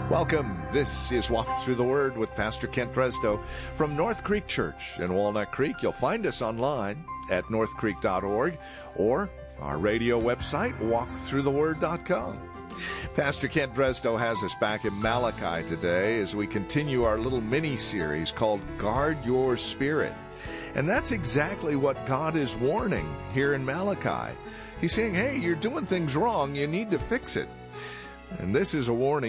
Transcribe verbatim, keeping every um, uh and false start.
Welcome. This is Walk Through the Word with Pastor Kent Dresdo from North Creek Church in Walnut Creek. You'll find us online at north creek dot org or our radio website, walk through the word dot com. Pastor Kent Dresdo has us back in Malachi today as we continue our little mini-series called Guard Your Spirit. And that's exactly what God is warning here in Malachi. He's saying, hey, you're doing things wrong. You need to fix it. And this is a warning